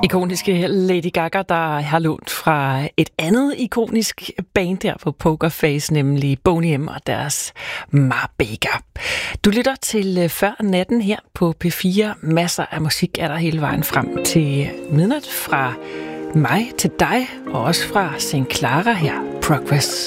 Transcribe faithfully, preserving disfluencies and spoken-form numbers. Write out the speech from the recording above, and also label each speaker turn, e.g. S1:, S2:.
S1: Ikoniske Lady Gaga, der har lånt fra et andet ikonisk band der på Pokerface, nemlig Boney M og deres Ma Baker. Du lytter til Før Natten her på P fire. Masser af musik er der hele vejen frem til midnat, fra mig til dig, og også fra Saint Clara her, Progress.